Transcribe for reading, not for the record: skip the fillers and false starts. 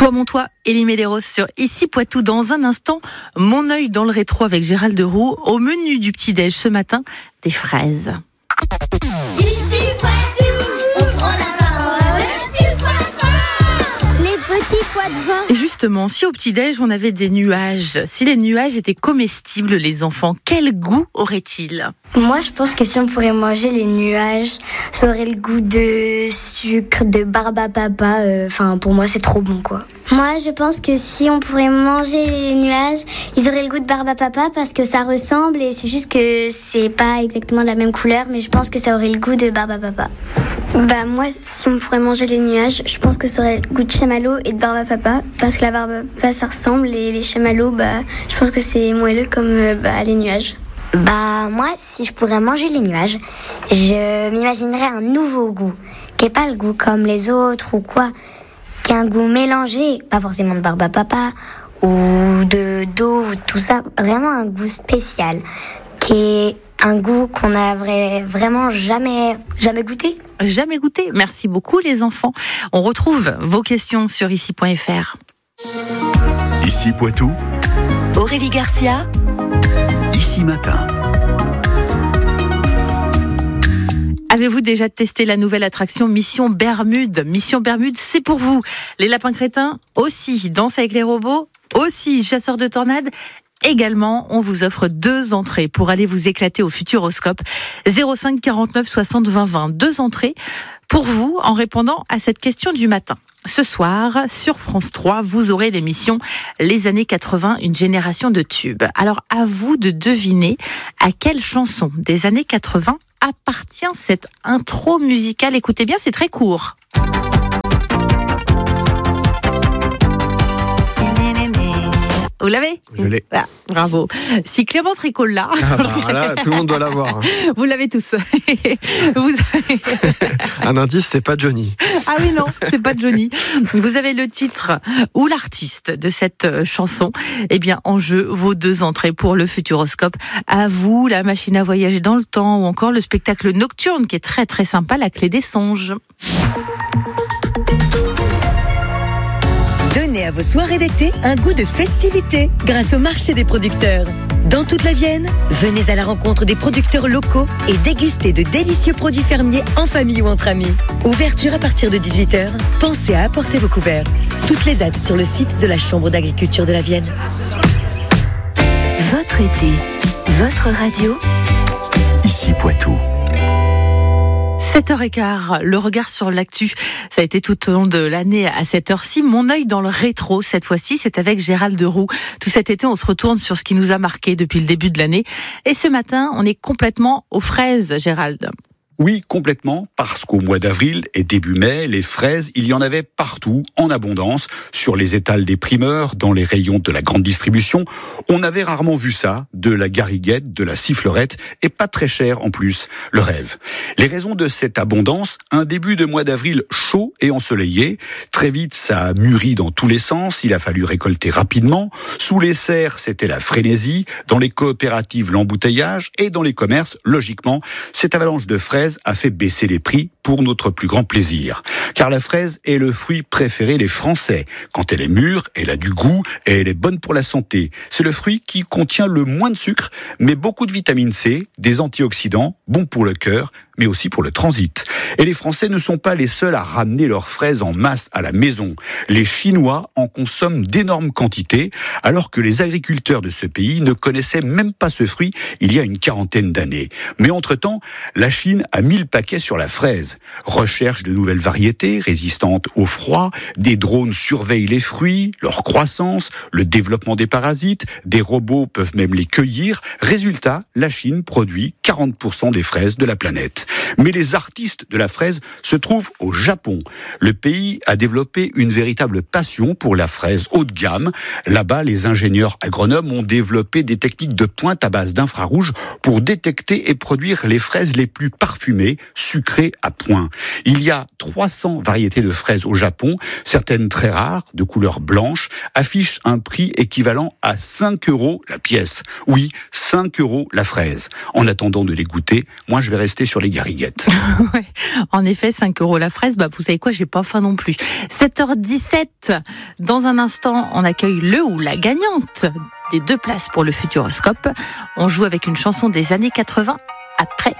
Toi mon toit, Élie Méléros sur Ici Poitou. Dans un instant, mon œil dans le rétro avec Gérald Deroux. Au menu du petit-déj ce matin, des fraises. Ici Poitou, on prend la parole, tu crois. Les petits pois de vin. Et justement, si au petit-déj on avait des nuages, si les nuages étaient comestibles, les enfants, quel goût auraient-ils ? Moi, je pense que si on pourrait manger les nuages, ça aurait le goût de sucre, de barbe à papa. Pour moi, c'est trop bon, quoi. Moi, je pense que si on pourrait manger les nuages, ils auraient le goût de barbe à papa parce que ça ressemble et c'est juste que c'est pas exactement de la même couleur, mais je pense que ça aurait le goût de barbe à papa. Moi, si on pourrait manger les nuages, je pense que ça aurait le goût de chamallow et de barbe à papa, parce que la barbe à papa, ça ressemble, et les chamallows, je pense que c'est moelleux comme les nuages. Moi, si je pourrais manger les nuages, je m'imaginerais un nouveau goût, qui n'est pas le goût comme les autres ou quoi, qui a un goût mélangé, pas forcément de barbe à papa ou d'eau ou tout ça, vraiment un goût spécial, qui est un goût qu'on n'aurait vraiment jamais goûté. Jamais goûté. Merci beaucoup les enfants. On retrouve vos questions sur ici.fr. Ici Poitou, Aurélie Garcia. Ici Matin. Avez-vous déjà testé la nouvelle attraction Mission Bermude ? Mission Bermude, c'est pour vous. Les lapins crétins aussi. Danse avec les robots aussi. Chasseurs de tornades également. On vous offre 2 entrées pour aller vous éclater au Futuroscope. 05 49 60 20 20. 2 entrées pour vous en répondant à cette question du matin. Ce soir, sur France 3, vous aurez l'émission Les années 80, une génération de tubes. Alors, à vous de deviner à quelle chanson des années 80 appartient cette intro musicale. Écoutez bien, c'est très court. Vous l'avez ? Je l'ai. Ah, bravo. Si Clément Tricol là, là, tout le monde doit l'avoir. vous l'avez tous. Un indice, c'est pas Johnny. Ah oui, non, c'est pas Johnny. Vous avez le titre ou l'artiste de cette chanson. Eh bien, en jeu, vos 2 entrées pour le Futuroscope. À vous, la machine à voyager dans le temps ou encore le spectacle nocturne qui est très très sympa, la clé des songes. Donnez à vos soirées d'été un goût de festivité grâce au marché des producteurs. Dans toute la Vienne, venez à la rencontre des producteurs locaux et dégustez de délicieux produits fermiers en famille ou entre amis. Ouverture à partir de 18h, pensez à apporter vos couverts. Toutes les dates sur le site de la Chambre d'agriculture de la Vienne. Votre été, votre radio. Ici Poitou. 7h15, le regard sur l'actu. Ça a été tout au long de l'année à cette heure-ci. Mon œil dans le rétro, cette fois-ci, c'est avec Gérald Deroux. Tout cet été, on se retourne sur ce qui nous a marqué depuis le début de l'année. Et ce matin, on est complètement aux fraises, Gérald. Oui, complètement, parce qu'au mois d'avril et début mai, les fraises, il y en avait partout, en abondance, sur les étals des primeurs, dans les rayons de la grande distribution. On avait rarement vu ça, de la gariguette, de la sifflerette, et pas très cher en plus, le rêve. Les raisons de cette abondance, un début de mois d'avril chaud et ensoleillé. Très vite, ça a mûri dans tous les sens, il a fallu récolter rapidement. Sous les serres, c'était la frénésie, dans les coopératives, l'embouteillage, et dans les commerces, logiquement, cette avalanche de fraises a fait baisser les prix pour notre plus grand plaisir. Car la fraise est le fruit préféré des Français. Quand elle est mûre, elle a du goût et elle est bonne pour la santé. C'est le fruit qui contient le moins de sucre, mais beaucoup de vitamine C, des antioxydants, bons pour le cœur, mais aussi pour le transit. Et les Français ne sont pas les seuls à ramener leurs fraises en masse à la maison. Les Chinois en consomment d'énormes quantités, alors que les agriculteurs de ce pays ne connaissaient même pas ce fruit il y a une 40aine d'années. Mais entre-temps, la Chine a mis le paquet sur la fraise. Recherche de nouvelles variétés résistantes au froid, des drones surveillent les fruits, leur croissance, le développement des parasites, des robots peuvent même les cueillir. Résultat, la Chine produit 40% des fraises de la planète. Mais les artistes de la fraise se trouvent au Japon. Le pays a développé une véritable passion pour la fraise haut de gamme. Là-bas, les ingénieurs agronomes ont développé des techniques de pointe à base d'infrarouge pour détecter et produire les fraises les plus parfumées, sucrées à point. Il y a 300 variétés de fraises au Japon, certaines très rares, de couleur blanche, affichent un prix équivalent à 5 € la pièce. Oui, 5 € la fraise. En attendant de les goûter, moi je vais rester sur les gariguette. Ouais. En effet, 5 € la fraise, vous savez quoi, j'ai pas faim non plus. 7h17, dans un instant, on accueille le ou la gagnante des 2 places pour le Futuroscope. On joue avec une chanson des années 80 après